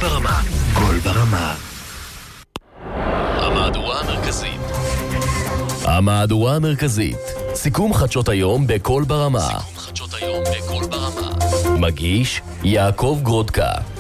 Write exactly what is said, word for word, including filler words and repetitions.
ברמה. קול ברמה. המהדורה המרכזית. המהדורה המרכזית. סיכום חדשות היום בקול ברמה. סיכום חדשות היום בקול ברמה. מגיש יעקב גרודקה.